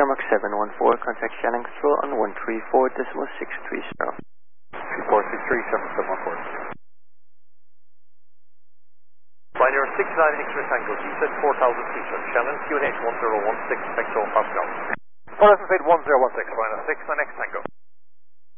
Shamrock 714, contact Shannon Control on 134.630. 3463, Shamrock 714. Pioneer 69 X-ray Tango, GZ 4000 feet, Shannon, QNH 1016, Spectral Pascal. 4000 feet 1016, Pioneer 69 X Tango.